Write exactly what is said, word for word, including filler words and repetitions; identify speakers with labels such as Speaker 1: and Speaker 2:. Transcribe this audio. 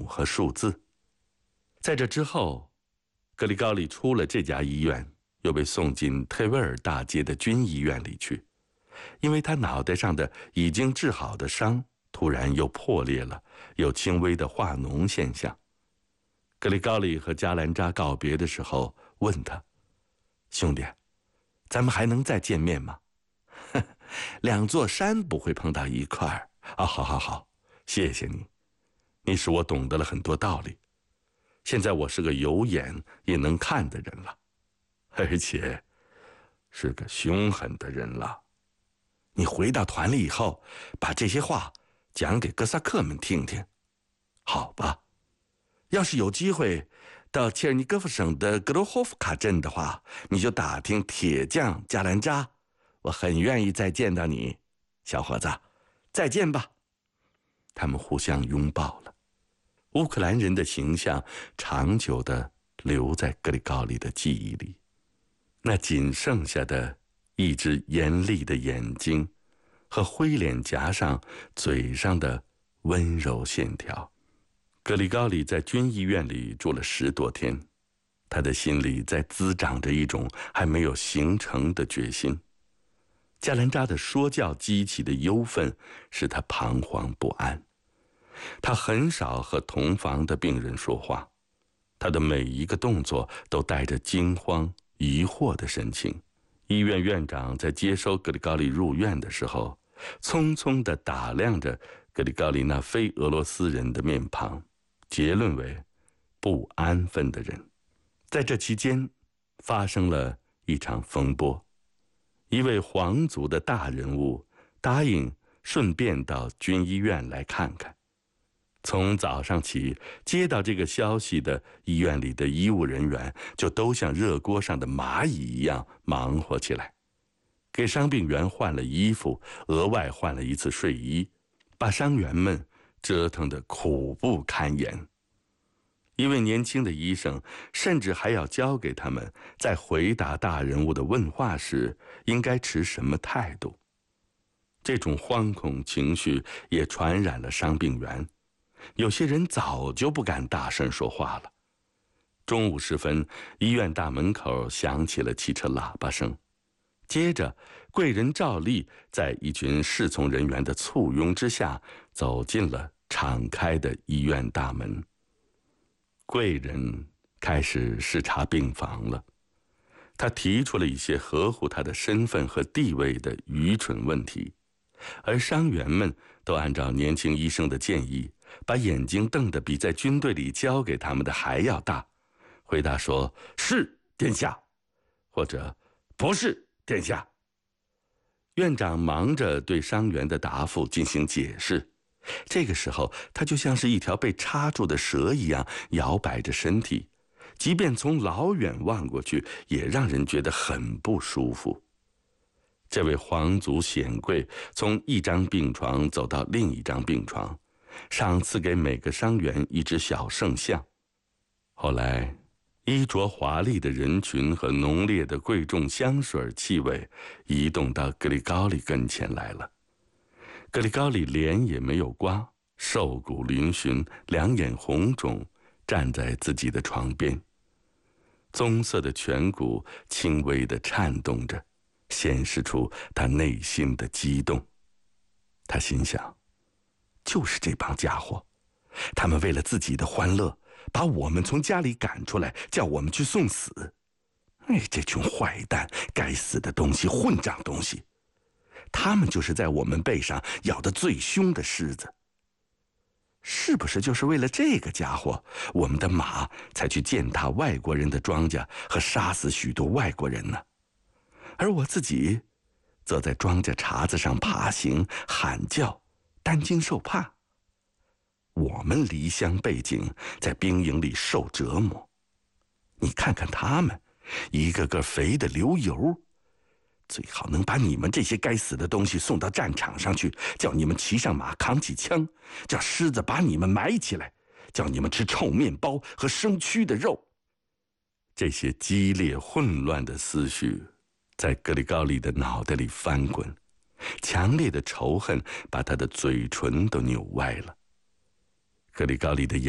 Speaker 1: 和数字。在这之后，格里高利出了这家医院，又被送进特维尔大街的军医院里去，因为他脑袋上的已经治好的伤突然又破裂了，有轻微的化脓现象。格里高利和加兰扎告别的时候问他：兄弟，咱们还能再见面吗？两座山不会碰到一块儿啊！好好好，谢谢你，你使我懂得了很多道理。现在我是个有眼也能看的人了，而且是个凶狠的人了。你回到团里以后，把这些话讲给哥萨克们听听，好吧？要是有机会到切尔尼戈夫省的格罗霍夫卡镇的话，你就打听铁匠加兰扎，我很愿意再见到你，小伙子，再见吧。他们互相拥抱了。乌克兰人的形象长久地留在格里高利的记忆里，那仅剩下的一只严厉的眼睛和灰脸颊上嘴上的温柔线条。格里高利在军医院里住了十多天，他的心里在滋长着一种还没有形成的决心。加兰扎的说教激起的忧愤使他彷徨不安。他很少和同房的病人说话，他的每一个动作都带着惊慌疑惑的神情。医院院长在接收格里高利入院的时候，匆匆地打量着格里高利那非俄罗斯人的面庞，结论为不安分的人。在这期间发生了一场风波，一位皇族的大人物答应顺便到军医院来看看。从早上起，接到这个消息的医院里的医务人员就都像热锅上的蚂蚁一样忙活起来，给伤病员换了衣服，额外换了一次睡衣，把伤员们折腾得苦不堪言。一位年轻的医生甚至还要教给他们在回答大人物的问话时应该持什么态度。这种惶恐情绪也传染了伤病员，有些人早就不敢大声说话了。中午时分，医院大门口响起了汽车喇叭声，接着贵人照例在一群侍从人员的簇拥之下走进了敞开的医院大门。贵人开始视察病房了，他提出了一些合乎他的身份和地位的愚蠢问题，而伤员们都按照年轻医生的建议，把眼睛瞪得比在军队里教给他们的还要大，回答说：是殿下，或者不是殿下。院长忙着对伤员的答复进行解释，这个时候他就像是一条被插住的蛇一样摇摆着身体，即便从老远望过去也让人觉得很不舒服。这位皇族显贵从一张病床走到另一张病床，赏赐给每个伤员一只小圣像。后来衣着华丽的人群和浓烈的贵重香水气味移动到格里高利跟前来了。格里高利脸也没有刮，瘦骨嶙峋，两眼红肿，站在自己的床边，棕色的颧骨轻微地颤动着，显示出他内心的激动。他心想，就是这帮家伙，他们为了自己的欢乐，把我们从家里赶出来，叫我们去送死。哎，这群坏蛋，该死的东西，混账东西！他们就是在我们背上咬得最凶的狮子。是不是就是为了这个家伙，我们的马才去践踏外国人的庄稼和杀死许多外国人呢？而我自己则在庄稼茬子上爬行、喊叫，担惊受怕。我们离乡背井，在兵营里受折磨。你看看他们，一个个肥得流油，最好能把你们这些该死的东西送到战场上去，叫你们骑上马，扛起枪，叫狮子把你们埋起来，叫你们吃臭面包和生蛆的肉。这些激烈混乱的思绪在格里高利的脑袋里翻滚，强烈的仇恨把他的嘴唇都扭歪了。格里高利的眼